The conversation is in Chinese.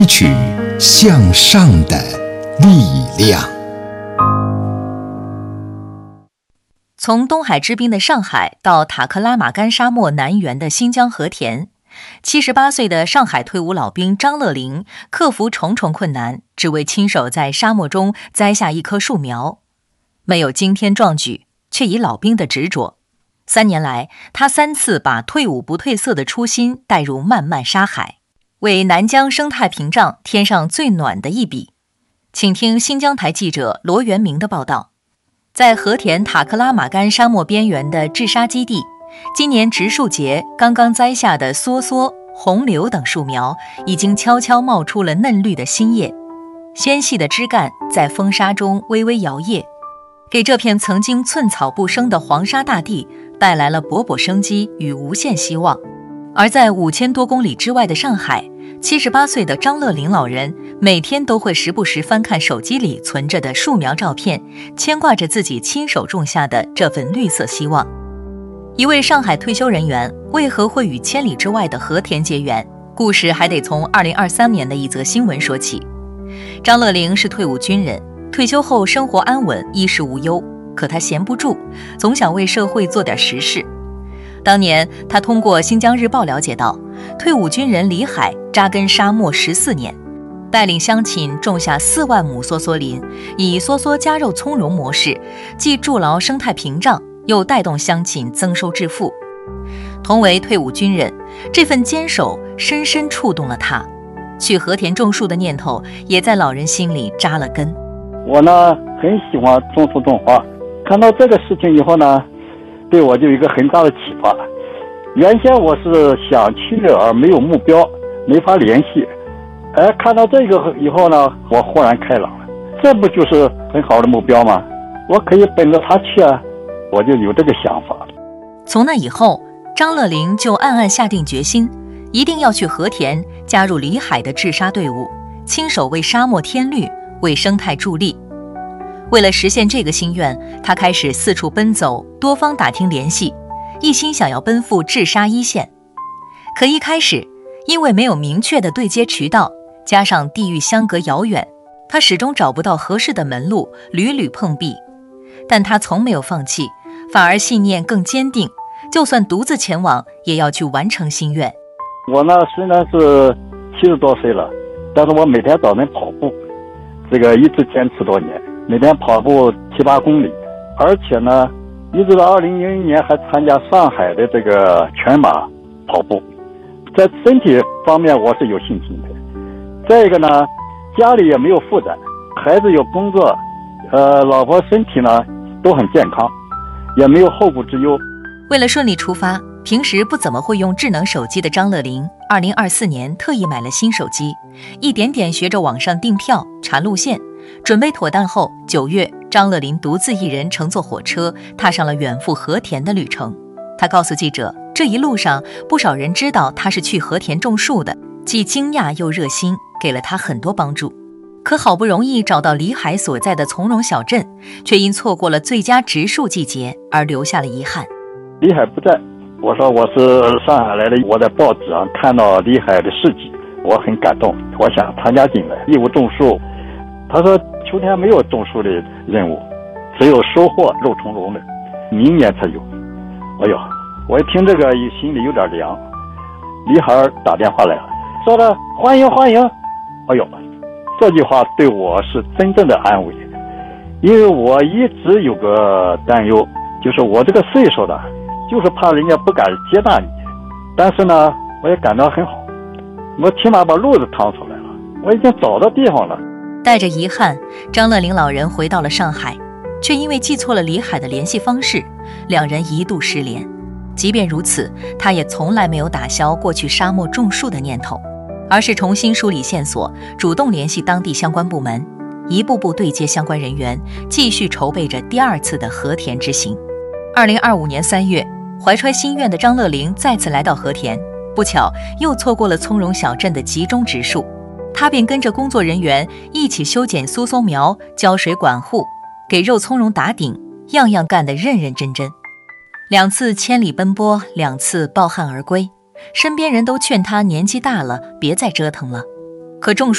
一曲向上的力量。 从东海之滨的上海到塔克拉玛干沙漠南缘的新疆和田，78岁的上海退伍老兵张乐龄克服重重困难，只为亲手在沙漠中栽下一棵树苗。没有惊天壮举，却以老兵的执着。3年来，他3次把退伍不褪色的初心带入漫漫沙海，为南疆生态屏障添上最暖的一笔。请听新疆台记者罗元明的报道。在和田塔克拉玛干沙漠边缘的治沙基地，今年植树节刚刚栽下的梭梭、红柳等树苗已经悄悄冒出了嫩绿的新叶，纤细的枝干在风沙中微微摇曳，给这片曾经寸草不生的黄沙大地带来了勃勃生机与无限希望。而在5000多公里之外的上海，78岁的张乐龄老人每天都会时不时翻看手机里存着的树苗照片，牵挂着自己亲手种下的这份绿色希望。一位上海退休人员为何会与千里之外的和田结缘？故事还得从2023年的一则新闻说起。张乐龄是退伍军人，退休后生活安稳，衣食无忧，可他闲不住，总想为社会做点实事。当年他通过新疆日报了解到，退伍军人李海扎根沙漠14年，带领乡亲种下4万亩梭梭林，以梭梭加肉葱蓉模式，既筑牢生态屏障，又带动乡亲增收致富。同为退伍军人，这份坚守深深触动了他，去和田种树的念头也在老人心里扎了根。 我呢很喜欢种树种花，看到这个事情以后呢，对我就有一个很大的启发。原先我是想去而没有目标，没法联系，看到这个以后呢，我豁然开朗了，这不就是很好的目标吗？我可以奔着他去啊，我就有这个想法。 从那以后，张乐龄就暗暗下定决心，一定要去和田加入李海的治沙队伍，亲手为沙漠添绿，为生态助力。为了实现这个心愿，他开始四处奔走，多方打听联系，一心想要奔赴治沙一线。可一开始，因为没有明确的对接渠道，加上地域相隔遥远，他始终找不到合适的门路，屡屡碰壁。但他从没有放弃，反而信念更坚定，就算独自前往，也要去完成心愿。 我呢虽然是70多岁了，但是我每天早晨跑步，这个一直坚持多年，每天跑步7、8公里，而且呢一直到2001年还参加上海的这个全马跑步。在身体方面我是有信心的。再一个呢，家里也没有负担，孩子有工作，老婆身体呢都很健康，也没有后顾之忧。 为了顺利出发，平时不怎么会用智能手机的张乐龄2024年特意买了新手机，一点点学着网上订票查路线。准备妥当后，9月张乐龄独自一人乘坐火车踏上了远赴和田的旅程。他告诉记者，这一路上不少人知道他是去和田种树的，既惊讶又热心，给了他很多帮助。可好不容易找到李海所在的从容小镇，却因错过了最佳植树季节而留下了遗憾。 李海不在，我说我是上海来的，我在报纸上看到李海的事迹，我很感动，我想参加进来义务种树。他说秋天没有种树的任务，只有收获肉苁蓉的，明年才有。哎呦，我一听这个心里有点凉。李海打电话来了，说的欢迎欢迎。哎呦，这句话对我是真正的安慰，因为我一直有个担忧，就是我这个岁数的，就是怕人家不敢接纳你。但是呢，我也感到很好，我起码把路子趟出来了，我已经找到地方了。 带着遗憾，张乐龄老人回到了上海，却因为记错了李海的联系方式，两人一度失联。即便如此，他也从来没有打消过去沙漠种树的念头，而是重新梳理线索，主动联系当地相关部门，一步步对接相关人员，继续筹备着第2次的和田之行。2025年3月，怀揣心愿的张乐龄再次来到和田，不巧又错过了从容小镇的集中植树，他便跟着工作人员一起修剪苏松苗、浇水管护，给肉苁蓉打顶，样样干得认认真真。2次千里奔波，2次抱憾而归，身边人都劝他年纪大了，别再折腾了。可种